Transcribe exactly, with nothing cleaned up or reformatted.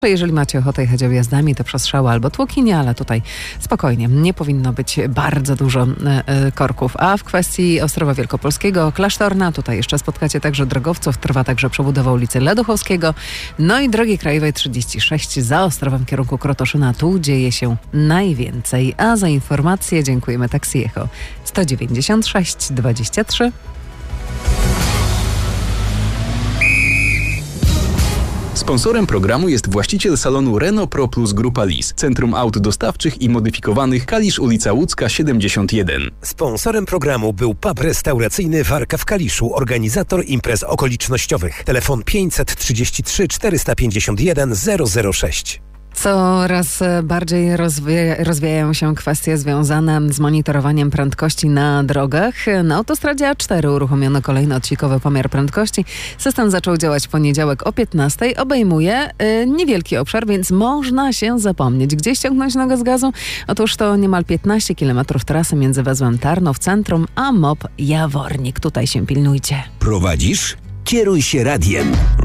Jeżeli macie ochotę jechać objazdami, to Przestrzały albo Tłokinie, ale tutaj spokojnie, nie powinno być bardzo dużo e, korków. A w kwestii Ostrowa Wielkopolskiego, Klasztorna, tutaj jeszcze spotkacie także drogowców, trwa także przebudowa ulicy Leduchowskiego. No i drogi krajowej trzydzieści sześć za Ostrowem w kierunku Krotoszyna, tu dzieje się najwięcej. A za informacje dziękujemy Taxi Echo sto dziewięćdziesiąt sześć dwadzieścia trzy. Sponsorem programu jest właściciel salonu Renault Pro Plus Grupa Lis, Centrum Aut Dostawczych i Modyfikowanych, Kalisz, ulica Łódzka siedemdziesiąt jeden. Sponsorem programu był pub restauracyjny Warka w Kaliszu, organizator imprez okolicznościowych. Telefon pięćset trzydzieści trzy czterysta pięćdziesiąt jeden zero zero sześć. Coraz bardziej rozwija, rozwijają się kwestie związane z monitorowaniem prędkości na drogach. Na autostradzie A cztery uruchomiono kolejny odcinkowy pomiar prędkości. System zaczął działać w poniedziałek o piętnastej. Obejmuje y, niewielki obszar, więc można się zapomnieć. Gdzie ściągnąć nogę z gazu? Otóż to niemal piętnaście kilometrów trasy między węzłem Tarnów Centrum a M O P Jawornik. Tutaj się pilnujcie. Prowadzisz? Kieruj się radiem.